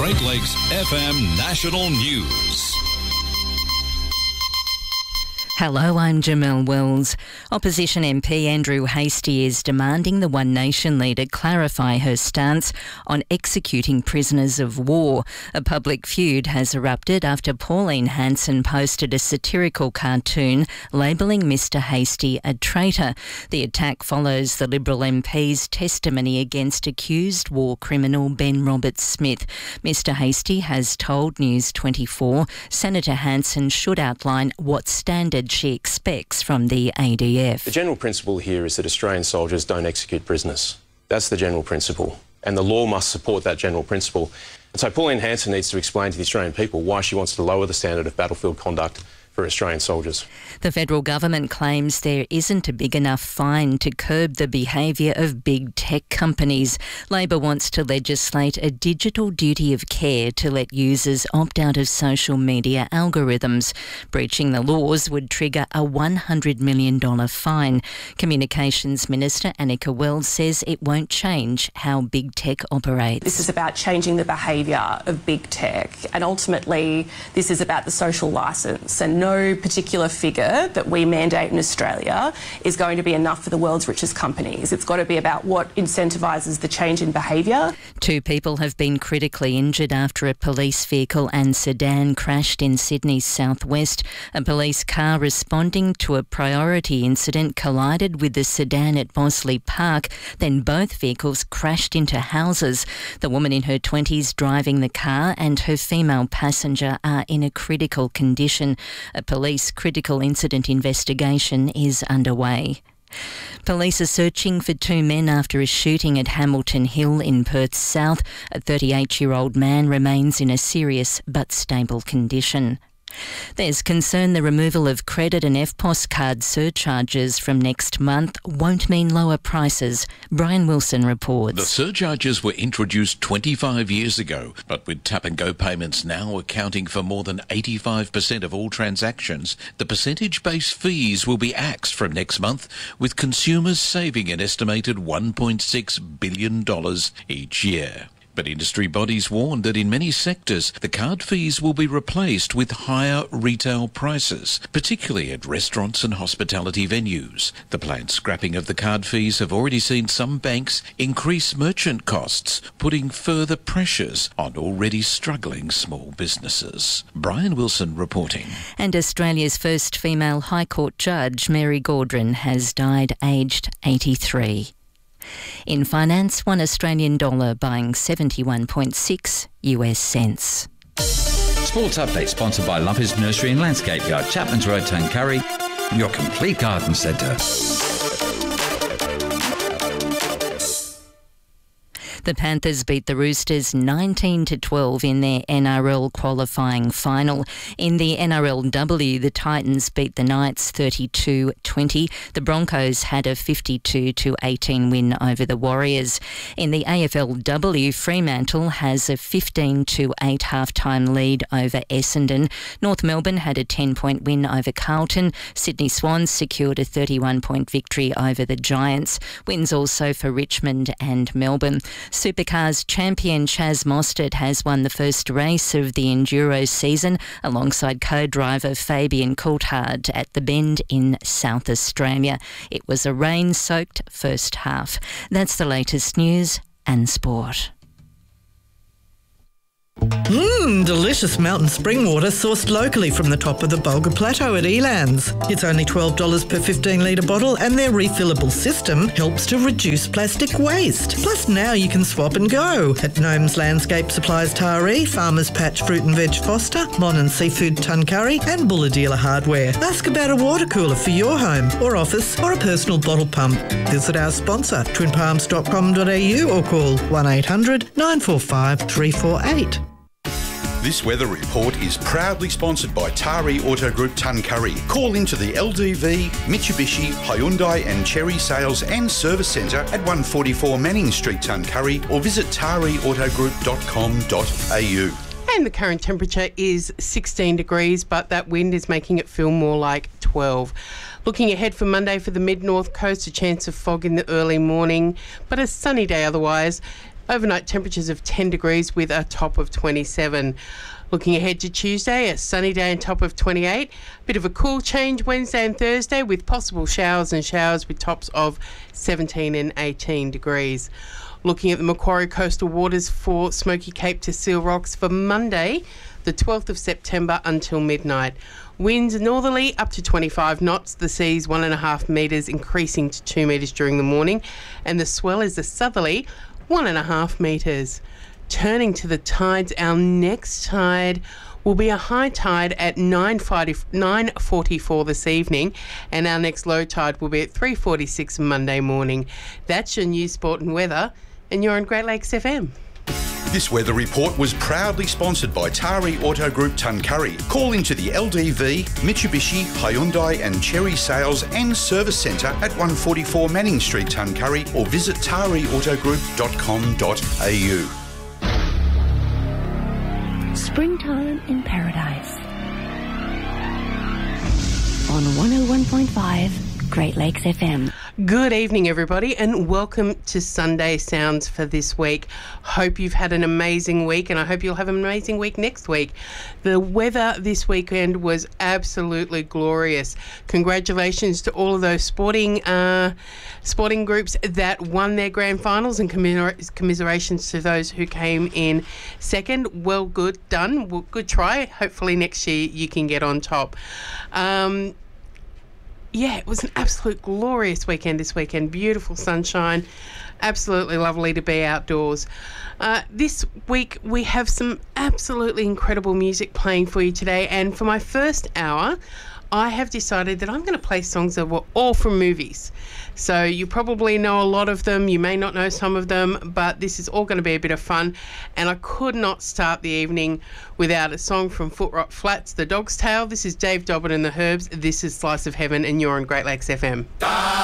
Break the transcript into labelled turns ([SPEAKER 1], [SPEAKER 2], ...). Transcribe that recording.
[SPEAKER 1] Great Lakes FM National News.
[SPEAKER 2] Hello, I'm Jamelle Wells. Opposition MP Andrew Hastie is demanding the One Nation leader clarify her stance on executing prisoners of war. A public feud has erupted after Pauline Hanson posted a satirical cartoon labelling Mr Hastie a traitor. The attack follows the Liberal MP's testimony against accused war criminal Ben Roberts-Smith. Mr Hastie has told News 24 Senator Hanson should outline what standard she expects from the ADF.
[SPEAKER 3] The general principle here is that Australian soldiers don't execute prisoners. That's the general principle, and the law must support that general principle. And so Pauline Hanson needs to explain to the Australian people why she wants to lower the standard of battlefield conduct for Australian soldiers.
[SPEAKER 2] The federal government claims there isn't a big enough fine to curb the behaviour of big tech companies. Labor wants to legislate a digital duty of care to let users opt out of social media algorithms. Breaching the laws would trigger a $100 million fine. Communications Minister Annika Wells says it won't change how big tech operates.
[SPEAKER 4] This is about changing the behaviour of big tech, and ultimately this is about the social licence, and no particular figure that we mandate in Australia is going to be enough for the world's richest companies. It's got to be about what incentivises the change in behaviour.
[SPEAKER 2] 2 people have been critically injured after a police vehicle and sedan crashed in Sydney's southwest. A police car responding to a priority incident collided with the sedan at Bosley Park. Then both vehicles crashed into houses. The woman in her 20s driving the car and her female passenger are in a critical condition. A police critical incident investigation is underway. Police are searching for 2 men after a shooting at Hamilton Hill in Perth's south. A 38-year-old man remains in a serious but stable condition. There's concern the removal of credit and EFTPOS card surcharges from next month won't mean lower prices. Brian Wilson reports.
[SPEAKER 5] The surcharges were introduced 25 years ago, but with Tap and Go payments now accounting for more than 85% of all transactions, the percentage-based fees will be axed from next month, with consumers saving an estimated $1.6 billion each year. But industry bodies warned that in many sectors, the card fees will be replaced with higher retail prices, particularly at restaurants and hospitality venues. The planned scrapping of the card fees have already seen some banks increase merchant costs, putting further pressures on already struggling small businesses. Brian Wilson reporting.
[SPEAKER 2] And Australia's first female High Court judge, Mary Gaudron, has died aged 83. In finance, $1 Australian buying 71.6 US cents.
[SPEAKER 6] Sports Update sponsored by Lumpers Nursery and Landscape Yard, Chapman's Road, Tuncurry, your complete garden centre.
[SPEAKER 2] The Panthers beat the Roosters 19-12 in their NRL qualifying final. In the NRLW, the Titans beat the Knights 32-20. The Broncos had a 52-18 win over the Warriors. In the AFLW, Fremantle has a 15-8 half-time lead over Essendon. North Melbourne had a 10-point win over Carlton. Sydney Swans secured a 31-point victory over the Giants. Wins also for Richmond and Melbourne. Supercars champion Chaz Mostert has won the first race of the Enduro season alongside co-driver Fabian Coulthard at the Bend in South Australia. It was a rain-soaked first half. That's the latest news and sport.
[SPEAKER 7] Delicious mountain spring water sourced locally from the top of the Bulga Plateau at Elands. It's only $12 per 15-litre bottle, and their refillable system helps to reduce plastic waste. Plus now you can swap and go at Gnomes Landscape Supplies Taree, Farmers Patch Fruit and Veg Foster, Mon and Seafood Tuncurry and Buller Dealer Hardware. Ask about a water cooler for your home or office or a personal bottle pump. Visit our sponsor, twinpalms.com.au, or call 1800 945 348.
[SPEAKER 8] This weather report is proudly sponsored by Taree Auto Group Tuncurry. Call into the LDV, Mitsubishi, Hyundai and Chery Sales and Service Centre at 144 Manning Street, Tuncurry, or visit tareeautogroup.com.au.
[SPEAKER 9] And the current temperature is 16 degrees, but that wind is making it feel more like 12. Looking ahead for Monday for the mid-north coast, a chance of fog in the early morning, but a sunny day otherwise. Overnight temperatures of 10 degrees with a top of 27. Looking ahead to Tuesday, a sunny day and top of 28. Bit of a cool change Wednesday and Thursday with possible showers with tops of 17 and 18 degrees. Looking at the Macquarie coastal waters for Smoky Cape to Seal Rocks for Monday, the 12th of September until midnight. Winds northerly up to 25 knots, the seas 1.5 metres increasing to 2 metres during the morning, and the swell is a southerly 1.5 metres. Turning to the tides, our next tide will be a high tide at 9:44 this evening, and our next low tide will be at 3:46 Monday morning. That's your news, sport and weather, and you're on Great Lakes FM.
[SPEAKER 8] This weather report was proudly sponsored by Tari Auto Group Tuncurry. Call into the LDV, Mitsubishi, Hyundai and Cherry Sales and Service Centre at 144 Manning Street, Tuncurry, or visit tariautogroup.com.au.
[SPEAKER 10] Springtime in Paradise on 101.5 Great Lakes FM.
[SPEAKER 9] Good evening, everybody, and welcome to Sunday Sounds for this week. Hope you've had an amazing week, and I hope you'll have an amazing week next week. The weather this weekend was absolutely glorious. Congratulations to all of those sporting groups that won their grand finals, and commiserations to those who came in second. Well, good done. Well, good try. Hopefully next year you can get on top. Yeah, it was an absolute glorious weekend this weekend. Beautiful sunshine. Absolutely lovely to be outdoors. This week we have some absolutely incredible music playing for you today. And for my first hour, I have decided that I'm going to play songs that were all from movies. So you probably know a lot of them. You may not know some of them, but this is all going to be a bit of fun. And I could not start the evening without a song from Foot Rot Flats, The Dog's Tale. This is Dave Dobbin and the Herbs. This is Slice of Heaven, and you're on Great Lakes FM.